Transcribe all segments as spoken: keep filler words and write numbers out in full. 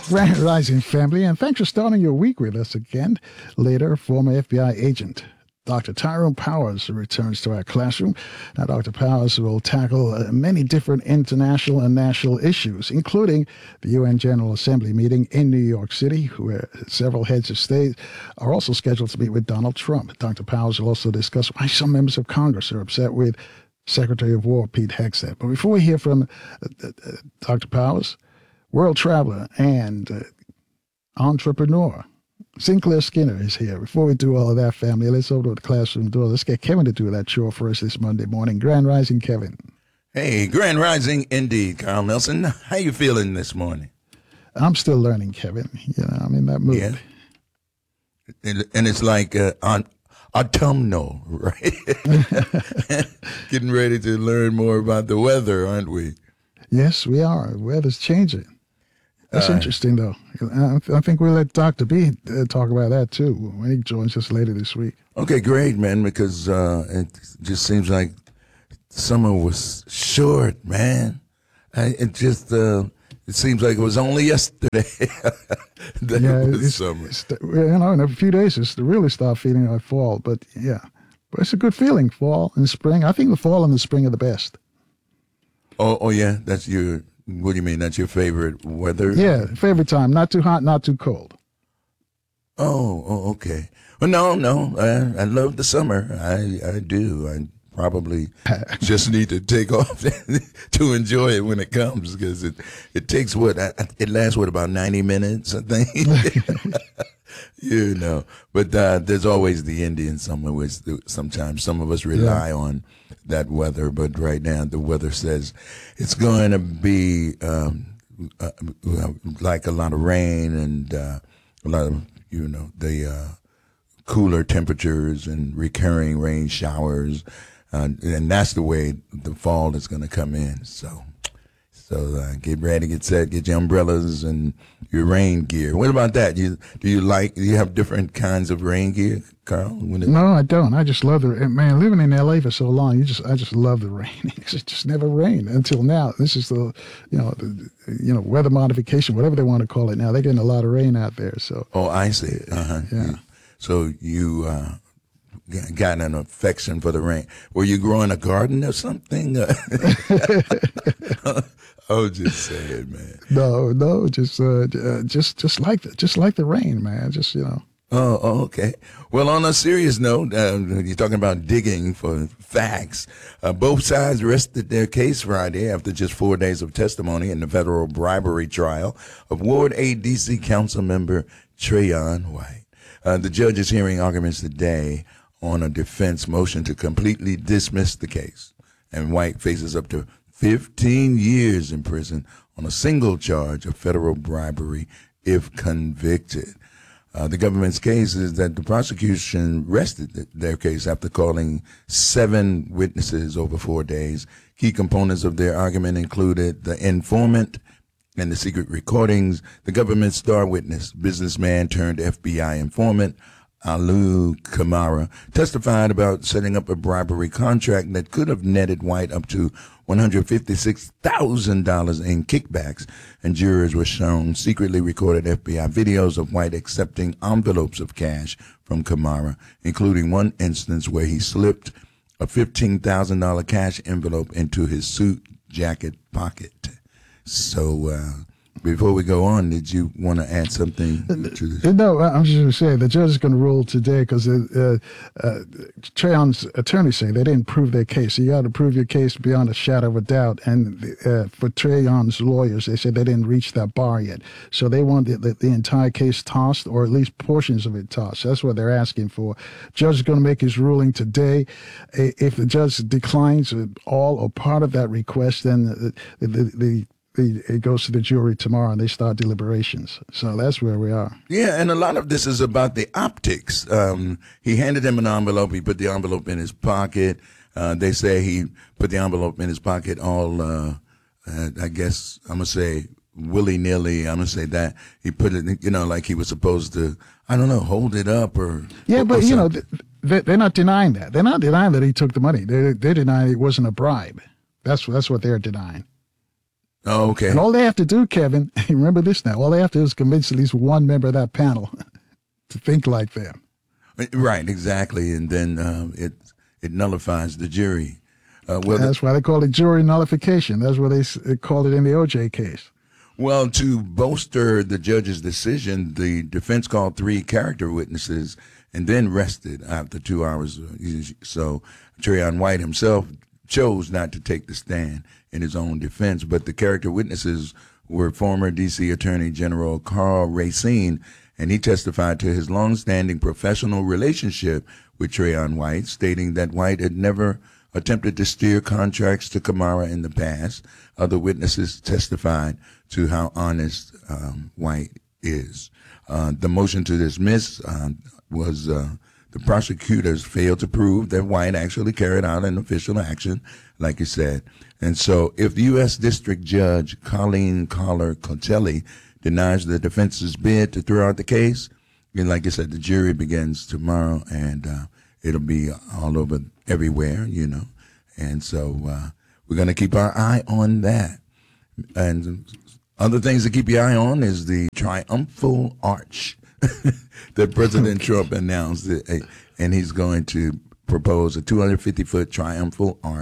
Grand Rising family, and thanks for starting your week with us again. Later, former F B I agent Doctor Tyrone Powers returns to our classroom. Now, Doctor Powers will tackle uh, many different international and national issues, including the U N General Assembly meeting in New York City, where several heads of state are also scheduled to meet with Donald Trump. Doctor Powers will also discuss why some members of Congress are upset with Secretary of War Pete Hegseth. But before we hear from uh, uh, Doctor Powers, world traveler and uh, entrepreneur Sinclair Skinner is here. Before we do all of that, family, let's open the classroom door. Let's get Kevin to do that chore for us this Monday morning. Grand Rising, Kevin. Hey, Grand Rising indeed, Carl Nelson. How you feeling this morning? I'm still learning, Kevin. You know, I'm in that mood. Yeah. And, and it's like uh, on autumnal, right? Getting ready to learn more about the weather, aren't we? Yes, we are. The weather's changing. That's uh, interesting, though. I, I think we'll let Doctor B uh, talk about that, too, when he joins us later this week. Okay, great, man, because uh, it just seems like summer was short, man. I, it just, uh, it seems like it was only yesterday that yeah, it was it's, summer. It's, you know, in a few days, it's to really start feeling like fall, but yeah. But it's a good feeling, fall and spring. I think the fall and the spring are the best. Oh, oh yeah, that's your... What do you mean? That's your favorite weather? Yeah, favorite time. Not too hot, not too cold. Oh, oh okay. Well, no, no. I, I love the summer. I, I do. I probably just need to take off to enjoy it when it comes, because it, it takes what? I, it lasts, what, about ninety minutes, I think? You know. But uh, there's always the Indian summer, which sometimes some of us rely yeah. on that weather. But right now, the weather says it's going to be um, uh, like a lot of rain and uh, a lot of, you know, the uh, cooler temperatures and recurring rain showers. Uh, and that's the way the fall is going to come in. So, so uh, get ready, get set, get your umbrellas and your rain gear. What about that? You do you like? Do you have different kinds of rain gear, Carl? When it, no, I don't. I just love the man. Living in L A for so long, you just I just love the rain. It just never rained until now. This is the you know the you know weather modification, whatever they want to call it now. They're getting a lot of rain out there. So oh, I see. Uh-huh. Yeah. You, so you. Uh, got an affection for the rain. Were you growing a garden or something? Oh, just saying, man. No, no, just, uh, uh, just, just like the, just like the rain, man. Just you know. Oh, oh, okay. Well, on a serious note, uh, you're talking about digging for facts. Uh, both sides rested their case Friday after just four days of testimony in the federal bribery trial of Ward eight D C Council member Trayon White. Uh, the judge is hearing arguments today on a defense motion to completely dismiss the case. And White faces up to fifteen years in prison on a single charge of federal bribery if convicted. Uh, the government's case is that the prosecution rested their case after calling seven witnesses over four days. Key components of their argument included the informant and the secret recordings, the government's star witness, businessman turned F B I informant, Alu Kamara, testified about setting up a bribery contract that could have netted White up to one hundred fifty-six thousand dollars in kickbacks, and jurors were shown secretly recorded F B I videos of White accepting envelopes of cash from Kamara, including one instance where he slipped a fifteen thousand dollars cash envelope into his suit jacket pocket. So, uh, before we go on, did you want to add something to this? No, I'm just going to say the judge is going to rule today because uh, uh, Trayon's attorneys say they didn't prove their case. So you got to prove your case beyond a shadow of a doubt. And uh, for Trayon's lawyers, they said they didn't reach that bar yet. So they want the, the, the entire case tossed, or at least portions of it tossed. That's what they're asking for. Judge is going to make his ruling today. If the judge declines all or part of that request, then the, the, the it goes to the jury tomorrow and they start deliberations. So that's where we are. Yeah, and a lot of this is about the optics. Um, he handed him an envelope. He put the envelope in his pocket. Uh, they say he put the envelope in his pocket all, uh, uh, I guess I'm going to say willy-nilly. I'm going to say that. He put it, you know, like he was supposed to, I don't know, hold it up or. Yeah, or, but, or you know, they, they're not denying that. They're not denying that he took the money. They're, they're denying it wasn't a bribe. That's, that's what they're denying. Oh, okay. And all they have to do, Kevin, remember this now, all they have to do is convince at least one member of that panel to think like them. Right, exactly. And then um, it it nullifies the jury. Uh, well, That's why they call it jury nullification. That's what they, they called it in the O J case. Well, to bolster the judge's decision, the defense called three character witnesses and then rested after two hours. So Trayon White himself chose not to take the stand in his own defense, but the character witnesses were former D C Attorney General Karl Racine, and he testified to his longstanding professional relationship with Trayon White, stating that White had never attempted to steer contracts to Camara in the past. Other witnesses testified to how honest um, White is. Uh, the motion to dismiss uh, was uh, the prosecutors failed to prove that White actually carried out an official action, like you said. And so if the U S District Judge Colleen Collar Cotelli denies the defense's bid to throw out the case, and like I said, the jury begins tomorrow, and uh, it'll be all over everywhere, you know. And so uh, we're going to keep our eye on that. And other things to keep your eye on is the triumphal arch that President Trump announced, and he's going to propose a two hundred fifty foot triumphal arch,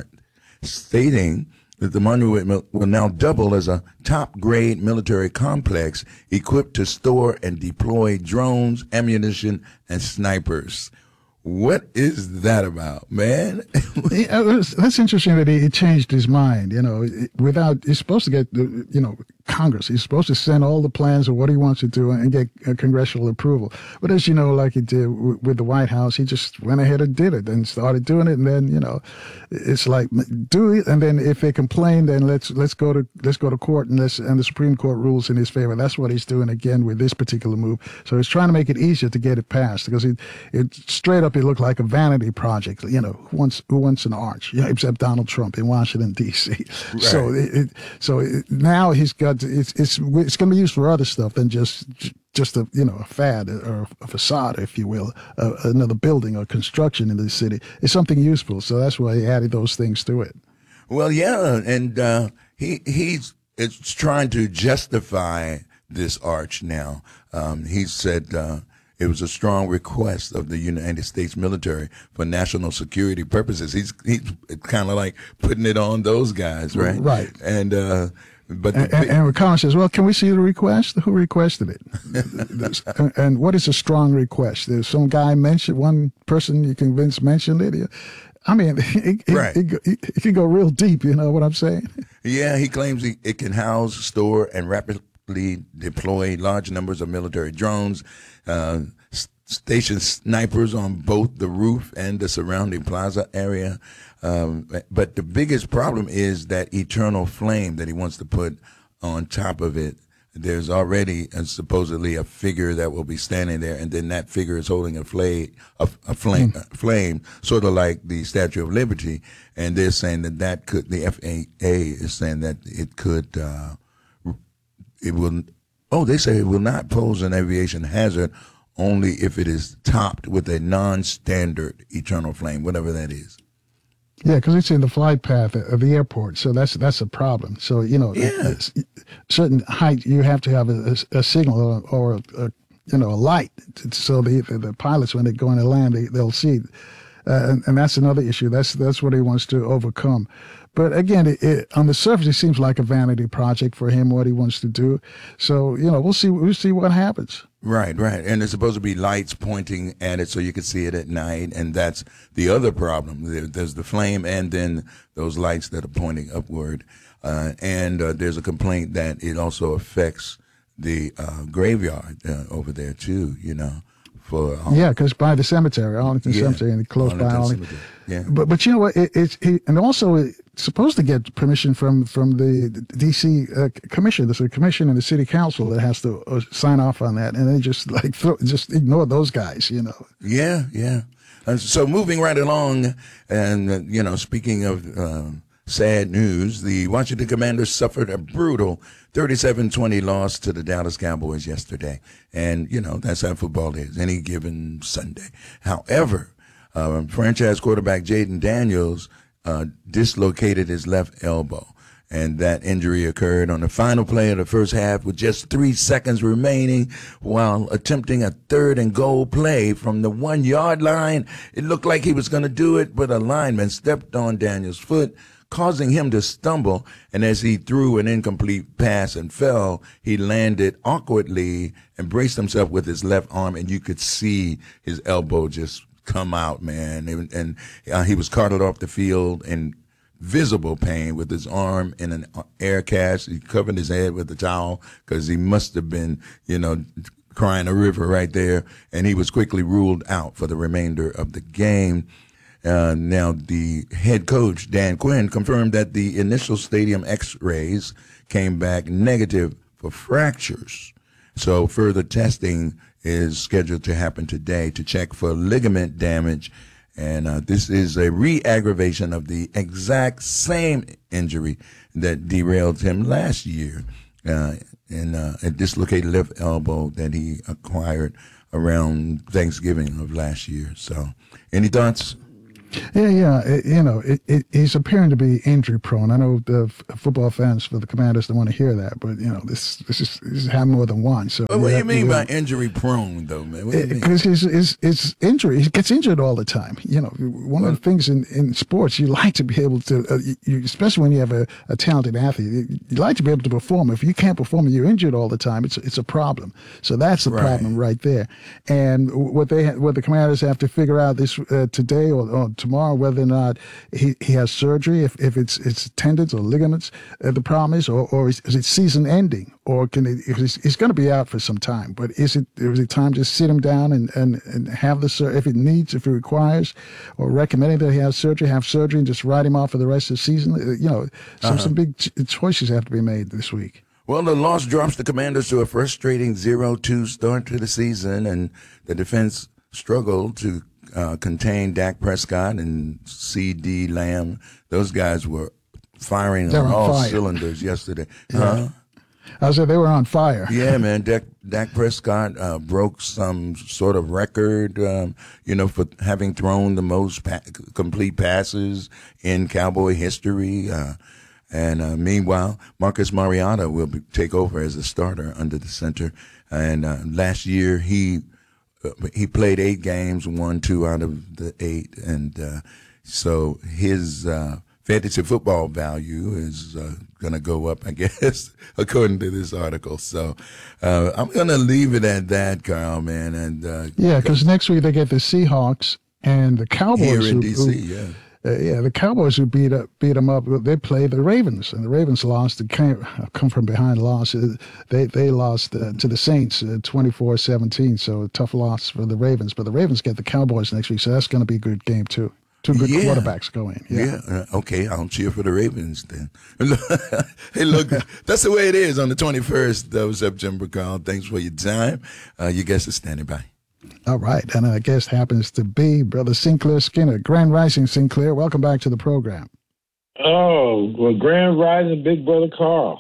stating that the monument will now double as a top-grade military complex equipped to store and deploy drones, ammunition, and snipers. What is that about, man? Yeah, that's, that's interesting that he, he changed his mind. You know, without he's supposed to get, you know, Congress. He's supposed to send all the plans of what he wants to do and get uh, congressional approval. But as you know, like he did w- with the White House, he just went ahead and did it and started doing it. And then, you know, it's like do it, and then if they complain, then let's let's go to let's go to court and let's and the Supreme Court rules in his favor. That's what he's doing again with this particular move. So he's trying to make it easier to get it passed because it it straight up it looked like a vanity project. You know, who wants who wants an arch? Yeah, except Donald Trump in Washington D C Right. So it, it so it, now he's got it's it's it's going to be used for other stuff than just just a you know a fad or a facade, if you will, uh, another building or construction in the city. It's something useful. So that's why he added those things to it. Well, yeah, and uh, he he's it's trying to justify this arch now. Um, he said uh, it was a strong request of the United States military for national security purposes. He's he's kind of like putting it on those guys, right? Right. And uh, but the, and, and, and Collins says, "Well, can we see the request? Who requested it? and, and what is a strong request? There's some guy mentioned, one person you convinced mentioned it." I mean, it, it, right. it, it, it can go real deep. You know what I'm saying? Yeah, he claims he, it can house, store, and rapidly deploy large numbers of military drones, uh, station snipers on both the roof and the surrounding plaza area. Um, but the biggest problem is that eternal flame that he wants to put on top of it. There's already a, supposedly a figure that will be standing there, and then that figure is holding a flame, a, a flame, mm. a flame, sort of like the Statue of Liberty. And they're saying that that could, the F A A is saying that it could, uh, it will, oh, they say it will not pose an aviation hazard only if it is topped with a non-standard eternal flame, whatever that is. Yeah, because it's in the flight path of the airport, so that's that's a problem. So you know, yeah. certain height you have to have a, a, a signal or, or a, a you know a light, so the the pilots when they go in to land they, they'll see, uh, and, and that's another issue. That's that's what he wants to overcome. But again, it, it, on the surface, it seems like a vanity project for him, what he wants to do. So, you know, we'll see we'll see what happens. Right, right. And there's supposed to be lights pointing at it so you can see it at night. And that's the other problem. There, there's the flame and then those lights that are pointing upward. Uh, and uh, there's a complaint that it also affects the uh, graveyard uh, over there, too, you know. For um, yeah, because by the cemetery, Arlington yeah, Cemetery, and close Arlington by Arlington. Yeah. But but you know what? It, it's he, and also it's supposed to get permission from from the D C uh, commission. There's a commission and the city council that has to uh, sign off on that, and they just like throw, just ignore those guys. You know. Yeah, yeah. And so moving right along, and uh, you know, speaking of uh, sad news, the Washington Commanders suffered a brutal thirty-seven twenty loss to the Dallas Cowboys yesterday. And, you know, that's how football is, any given Sunday. However, uh, franchise quarterback Jaden Daniels uh, dislocated his left elbow. And that injury occurred on the final play of the first half with just three seconds remaining while attempting a third and goal play from the one yard line. It looked like he was going to do it, but a lineman stepped on Daniel's foot, causing him to stumble. And as he threw an incomplete pass and fell, he landed awkwardly and braced himself with his left arm, and you could see his elbow just come out, man. And, and uh, he was carted off the field in visible pain with his arm in an air cast. He covered his head with a towel because he must have been, you know, crying a river right there. And he was quickly ruled out for the remainder of the game. Uh, now, the head coach, Dan Quinn, confirmed that the initial stadium x-rays came back negative for fractures. So further testing is scheduled to happen today to check for ligament damage. And uh, this is a re-aggravation of the exact same injury that derailed him last year uh, in uh, a dislocated left elbow that he acquired around Thanksgiving of last year. So any thoughts? Yeah, yeah. It, you know, it, it, he's appearing to be injury prone. I know the f- football fans for the Commanders don't want to hear that, but you know, this this is this has happened more than once. So but what do you have, mean you by know, injury prone, though, man? Because his, his his injury, he gets injured all the time. You know, one well, of the things in, in sports, you like to be able to, uh, you, especially when you have a, a talented athlete, you, you like to be able to perform. If you can't perform and you're injured all the time, it's it's a problem. So that's the right. problem right there. And what they what the Commanders have to figure out this uh, today or, or tomorrow, whether or not he, he has surgery, if, if it's it's tendons or ligaments, uh, the problem is, or, or is, is it season ending, or can it, he's, he's going to be out for some time, but is it is it time to sit him down and, and, and have the sur- if it needs, if it requires, or recommending that he have surgery, have surgery and just write him off for the rest of the season? You know, some, uh-huh. some big ch- choices have to be made this week. Well, the loss drops the Commanders to a frustrating zero two start to the season, and the defense struggled to uh, contain Dak Prescott and C D Lamb. Those guys were firing on, on all fire. cylinders yesterday. Yeah. Uh, I said they were on fire. Yeah, man. Dak, Dak Prescott uh, broke some sort of record, um, you know, for having thrown the most pa- complete passes in Cowboy history. Uh, and uh, meanwhile, Marcus Mariota will be, take over as a starter under the center. And uh, last year, he uh, he played eight games, won two out of the eight. And uh, so his uh, fantasy football value is uh, going to go up, I guess, according to this article. So uh, I'm going to leave it at that, Carl, man. And uh, yeah, because next week they get the Seahawks and the Cowboys. Here in who, D C, who, yeah. Uh, yeah, the Cowboys who beat up, beat them up, they played the Ravens, and the Ravens lost. They came, come from behind loss. They they lost uh, to the Saints uh, twenty-four seventeen, so a tough loss for the Ravens. But the Ravens get the Cowboys next week, so that's going to be a good game, too. Two good yeah. quarterbacks going. Yeah. yeah. Uh, okay, I'll cheer for the Ravens then. Hey, look, that's the way it is on the twenty-first of September, Carl. Thanks for your time. Uh, your guest is standing by. All right, and our guest happens to be Brother Sinclair Skinner. Grand Rising, Sinclair. Welcome back to the program. Oh, well, Grand Rising, Big Brother Carl.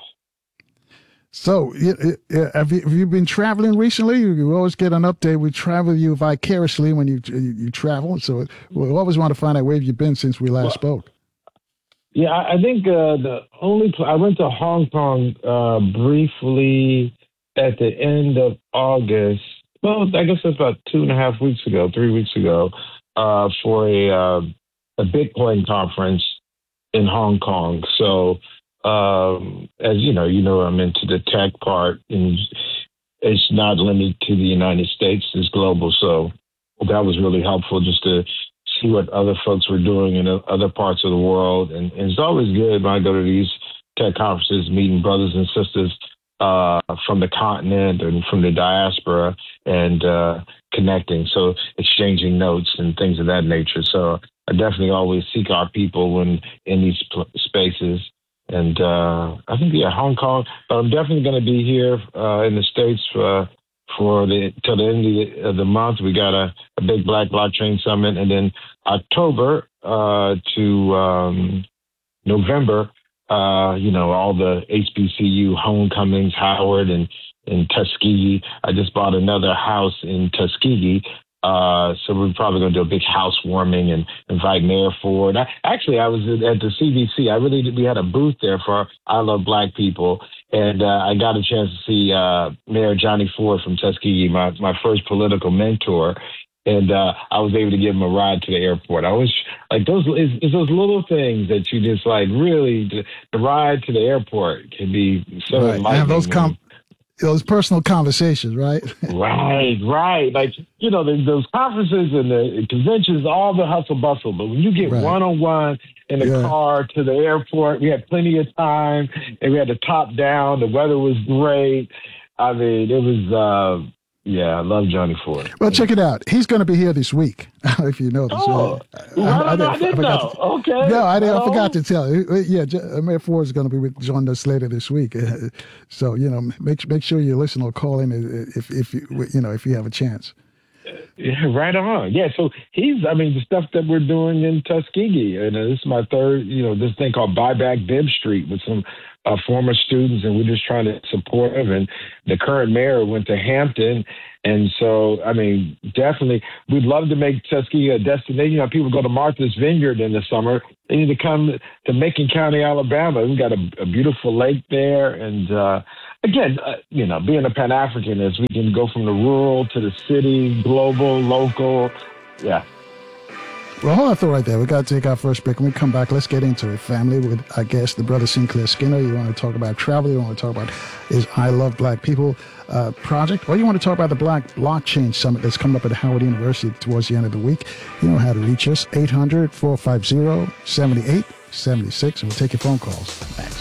So, have you, have you been traveling recently? You always get an update. We travel you vicariously when you you, you travel. So, we always want to find out where you've been since we last well, spoke. Yeah, I think uh, the only pl- I went to Hong Kong uh, briefly at the end of August. Well, I guess it's about two and a half weeks ago, three weeks ago, uh, for a uh, a Bitcoin conference in Hong Kong. So, um, as you know, you know, I'm into the tech part, and it's not limited to the United States; it's global. So that was really helpful just to see what other folks were doing in other parts of the world. And, and it's always good when I go to these tech conferences, meeting brothers and sisters uh, from the continent and from the diaspora, and uh, connecting. So exchanging notes and things of that nature. So I definitely always seek our people when in these pl- spaces. And uh, I think, yeah, Hong Kong, but I'm definitely going to be here uh, in the States for, for the till the end of the, of the month. We got a, a big Black Blockchain Summit. And then October uh, to um, November, uh, you know, all the H B C U homecomings, Howard and in Tuskegee. I just bought another house in Tuskegee Uh, so we're probably going to do a big housewarming and invite Mayor Ford. I, actually, I was at the C D C. I really did, we had a booth there for I Love Black People, and uh, I got a chance to see uh, Mayor Johnny Ford from Tuskegee, my my first political mentor. And uh, I was able to give him a ride to the airport. I was like, those it's, it's those little things that you just like really, the, the ride to the airport can be so right. enlightening. Have those com- those personal conversations, right? right, right. Like, you know, the, those conferences and the conventions, all the hustle bustle. But when you get right. one-on-one in the yeah. car to the airport, we had plenty of time and we had the top down. The weather was great. I mean, it was... Uh, Yeah, I love Johnny Ford. Well, check it out. He's going to be here this week, if you notice. Oh, I, I, I, didn't, I didn't know. To, okay. No, I, didn't, I forgot to tell you. Yeah, Mayor Ford is going to be with join us later this week. So, you know, make make sure you listen or call in if if you you know if you have a chance. Yeah, right on. Yeah, so he's, I mean, the stuff that we're doing in Tuskegee, and this is my third, you know, this thing called Buy Back Bibb Street with some uh, former students, and we're just trying to support them. And the current mayor went to Hampton, and so, I mean, definitely, we'd love to make Tuskegee a destination. You know, people go to Martha's Vineyard in the summer. They need to come to Macon County, Alabama. We've got a, a beautiful lake there, and uh, again, uh, you know, being a Pan-Africanist, we can go from the rural to the city, global, local. Yeah. Well, hold on thought right there. We got to take our first break. When we come back, let's get into it. Family with, I guess, the brother Sinclair Skinner. You want to talk about travel. You want to talk about his I Love Black People uh, project. Or you want to talk about the Black Blockchain Summit that's coming up at Howard University towards the end of the week. You know how to reach us. eight hundred, four five zero, seven eight seven six. And we'll take your phone calls. Thanks.